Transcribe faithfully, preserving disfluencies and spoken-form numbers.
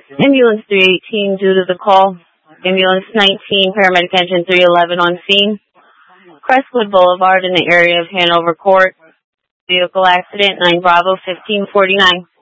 Ambulance three eighteen due to the call. Ambulance nineteen, paramedic engine three eleven on scene. Crestwood Boulevard in the area of Hanover Court. Vehicle accident, nine Bravo fifteen forty-nine.